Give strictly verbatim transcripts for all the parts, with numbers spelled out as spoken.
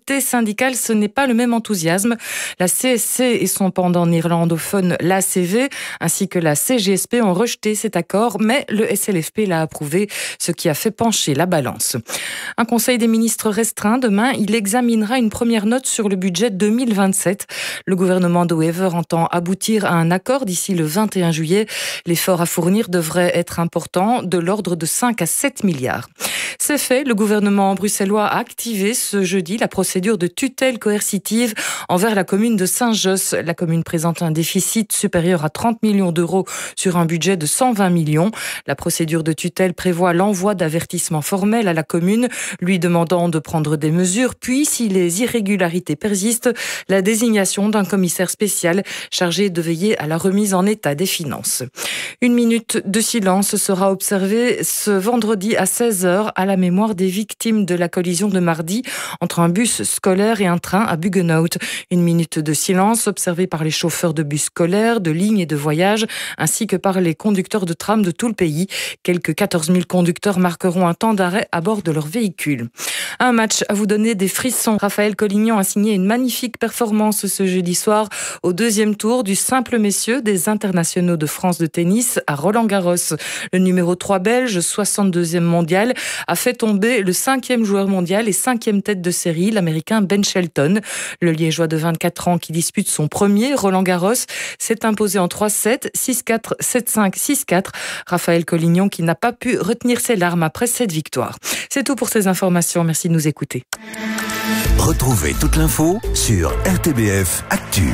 côté syndical, ce n'est pas le même enthousiasme. La C S C et son pendant néerlandophone, l'A C V, ainsi que la C G S P ont rejeté cet accord, mais le S L F P l'a approuvé, ce qui a fait pencher la balance. Un conseil des ministres restreint. Demain, il examinera une première note sur le budget deux mille vingt-sept. Le gouvernement de Wever entend aboutir à un accord d'ici le vingt et un juillet. L'effort à fournir devrait être important, de l'ordre de cinq à sept milliards. C'est fait, le gouvernement bruxellois a activé ce jeudi la procédure de tutelle coercitive envers la commune de Saint-Josse. La commune présente un déficit supérieur à trente millions d'euros sur un budget de cent vingt millions. La procédure de tutelle prévoit l'envoi d'avertissements formels à la commune, lui demandant de prendre des mesures, puis, si les irrégularités persistent, la désignation d'un commissaire spécial chargé de veiller à la remise en état des finances. Une minute de silence sera observée ce vendredi à seize heures à la mémoire des victimes de la collision de mardi entre un bus scolaire et un train à Buggenhout. Une minute de silence observée par les chauffeurs de bus scolaires, de lignes et de voyage, ainsi que par les conducteurs de tram de tout le pays. Quelques quatorze mille conducteurs marqueront un temps d'arrêt à bord de leur véhicule. Un match à vous donner des frissons. Raphaël Collignon a signé une magnifique performance ce jeudi soir au deuxième tour du simple messieurs des internationaux de France de tennis à Roland-Garros. Le numéro trois belge, soixante-deuxième mondial, a fait tomber le cinquième joueur mondial et cinquième tête de série, l'américain Ben Shelton. Le liégeois de vingt-quatre ans qui dispute son premier Roland-Garros s'est imposé en trois sept, six quatre, sept cinq, six quatre. Raphaël Collignon qui n'a pas pu retenir ses larmes après cette victoire. C'est tout pour ces informations. Merci de nous écouter. Retrouvez toute l'info sur R T B F Actu.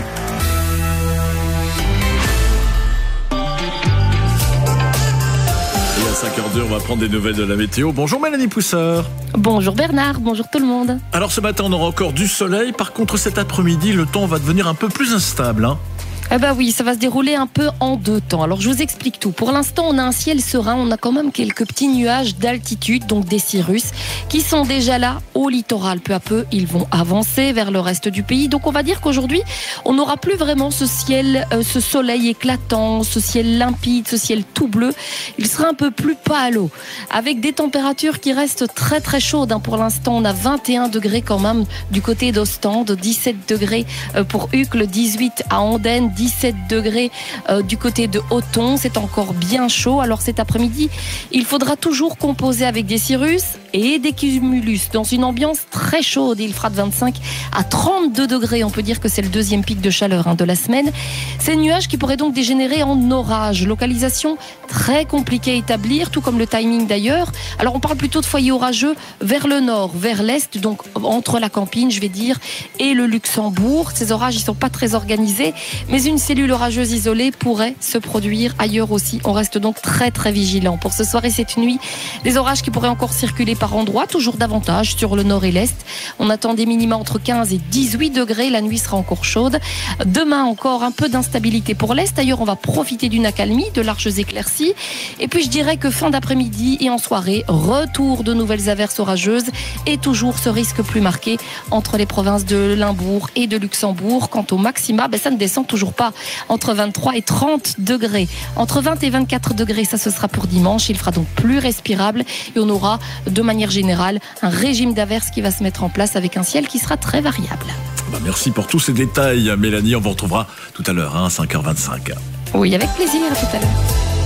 Et à cinq heures deux, on va prendre des nouvelles de la météo. Bonjour Mélanie Pousseur. Bonjour Bernard, bonjour tout le monde. Alors ce matin, on aura encore du soleil. Par contre, cet après-midi, le temps va devenir un peu plus instable, hein. Eh ben oui, ça va se dérouler un peu en deux temps. Alors je vous explique tout. Pour l'instant, on a un ciel serein, on a quand même quelques petits nuages d'altitude, donc des cirrus, qui sont déjà là au littoral. Peu à peu, ils vont avancer vers le reste du pays. Donc on va dire qu'aujourd'hui, on n'aura plus vraiment ce ciel, euh, ce soleil éclatant, ce ciel limpide, ce ciel tout bleu. Il sera un peu plus pâle, avec des températures qui restent très très chaudes. Pour l'instant, on a vingt et un degrés quand même du côté d'Ostende, dix-sept degrés pour Uccle, dix-huit à Andenne, dix-sept degrés euh, du côté de Othon. C'est encore bien chaud. Alors cet après-midi, il faudra toujours composer avec des cirrus et des cumulus dans une ambiance très chaude. Il fera de vingt-cinq à trente-deux degrés. On peut dire que c'est le deuxième pic de chaleur hein, de la semaine. Ces nuages qui pourraient donc dégénérer en orage. Localisation très compliquée à établir, tout comme le timing d'ailleurs. Alors on parle plutôt de foyers orageux vers le nord, vers l'est, donc entre la Campine, je vais dire, et le Luxembourg. Ces orages, ils sont pas très organisés, mais une cellule orageuse isolée pourrait se produire ailleurs aussi. On reste donc très très vigilant. Pour ce soir et cette nuit, des orages qui pourraient encore circuler par endroits, toujours davantage sur le nord et l'est. On attend des minima entre quinze et dix-huit degrés. La nuit sera encore chaude. Demain encore un peu d'instabilité pour l'est. Ailleurs, on va profiter d'une accalmie, de larges éclaircies. Et puis je dirais que fin d'après-midi et en soirée, retour de nouvelles averses orageuses et toujours ce risque plus marqué entre les provinces de Limbourg et de Luxembourg. Quant au maxima, ben ça ne descend toujours pas. Entre vingt-trois et trente degrés. Entre vingt et vingt-quatre degrés, ça ce sera pour dimanche. Il fera donc plus respirable et on aura de manière générale un régime d'averses qui va se mettre en place avec un ciel qui sera très variable. Bah merci pour tous ces détails, Mélanie. On vous retrouvera tout à l'heure, hein, à cinq heures vingt-cinq. Oui, avec plaisir, à tout à l'heure.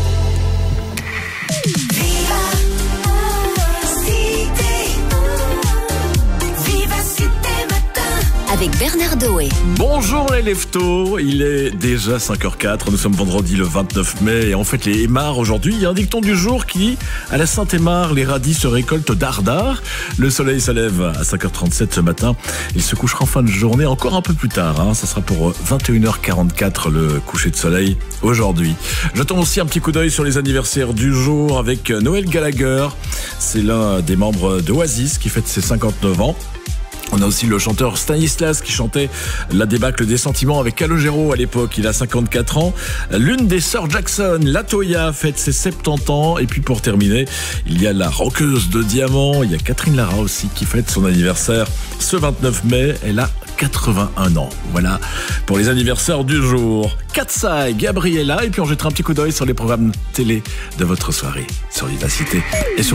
Avec Bernard Doé. Bonjour les leftos, il est déjà cinq heures quatre, nous sommes vendredi le vingt-neuf mai et en fait les émards aujourd'hui, il y a un dicton du jour qui dit à la Sainte-Émard, les radis se récoltent dardard. Le soleil se lève à cinq heures trente-sept ce matin, il se couchera en fin de journée encore un peu plus tard, hein. Ça sera pour vingt et une heures quarante-quatre le coucher de soleil aujourd'hui. Jetons aussi un petit coup d'œil sur les anniversaires du jour avec Noël Gallagher, c'est l'un des membres d'Oasis qui fête ses cinquante-neuf ans. On a aussi le chanteur Stanislas qui chantait la débâcle des sentiments avec Calogero à l'époque, il a cinquante-quatre ans. L'une des sœurs Jackson, Latoya, fête ses soixante-dix ans. Et puis pour terminer, il y a la rockeuse de diamant, il y a Catherine Lara aussi qui fête son anniversaire ce vingt-neuf mai, elle a quatre-vingt-un ans. Voilà pour les anniversaires du jour. Katsai, Gabriella, et puis on jettera un petit coup d'œil sur les programmes télé de votre soirée sur Vivacité et sur